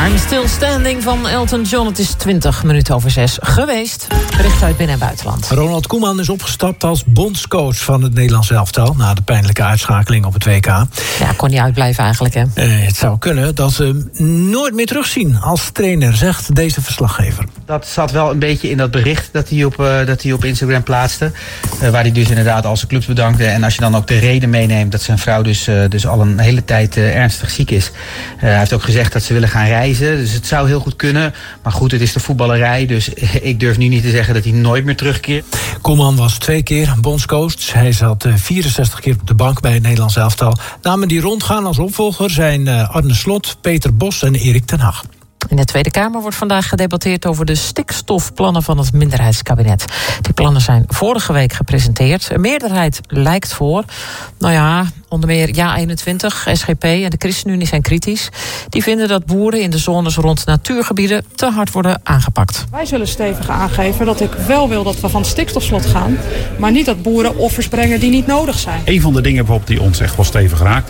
I'm Still Standing van Elton John. Het is 6:20 geweest. Bericht uit binnen- en buitenland. Ronald Koeman is opgestapt als bondscoach van het Nederlands elftal na de pijnlijke uitschakeling op het WK. Ja, kon niet uitblijven eigenlijk, hè? Het zou kunnen dat ze hem nooit meer terugzien als trainer, zegt deze verslaggever. Dat zat wel een beetje in dat bericht dat hij op Instagram plaatste. Waar hij dus inderdaad al zijn clubs bedankte. En als je dan ook de reden meeneemt dat zijn vrouw dus al een hele tijd ernstig ziek is. Hij heeft ook gezegd dat ze willen gaan reizen. Dus het zou heel goed kunnen. Maar goed, het is de voetballerij. Dus ik durf nu niet te zeggen dat hij nooit meer terugkeert. Koeman was 2 keer bondscoach. Hij zat 64 keer op de bank bij het Nederlands elftal. Namen die rondgaan als opvolger zijn Arne Slot, Peter Bos en Erik ten Hag. In de Tweede Kamer wordt vandaag gedebatteerd over de stikstofplannen van het minderheidskabinet. Die plannen zijn vorige week gepresenteerd. Een meerderheid lijkt voor. Onder meer JA21, SGP en de ChristenUnie zijn kritisch. Die vinden dat boeren in de zones rond natuurgebieden te hard worden aangepakt. Wij zullen stevig aangeven dat ik wel wil dat we van stikstofslot gaan, maar niet dat boeren offers brengen die niet nodig zijn. Een van de dingen waarop die ons echt wel stevig raakt